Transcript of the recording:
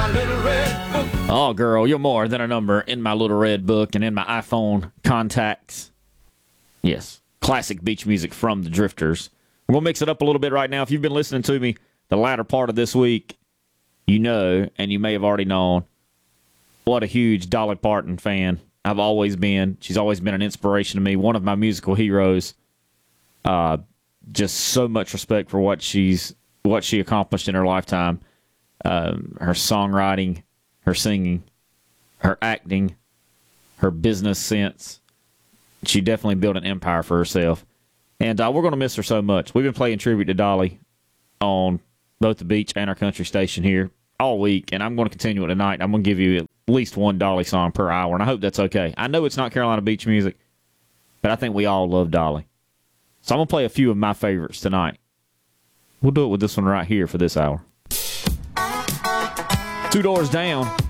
Oh, girl, you're more than a number in my little red book and in my iPhone contacts. Yes, classic beach music from the Drifters. We're going to mix it up a little bit right now. If you've been listening to me the latter part of this week, you know, and you may have already known, what a huge Dolly Parton fan I've always been. She's always been an inspiration to me, one of my musical heroes. Just so much respect for what she accomplished in her lifetime. Her songwriting, her singing, her acting, her business sense. She definitely built an empire for herself. And we're going to miss her so much. We've been playing tribute to Dolly on both the beach and our country station here all week, and I'm going to continue it tonight. I'm going to give you at least one Dolly song per hour, and I hope that's okay. I know it's not Carolina beach music, but I think we all love Dolly. So I'm going to play a few of my favorites tonight. We'll do it with this one right here for this hour. Two Doors Down.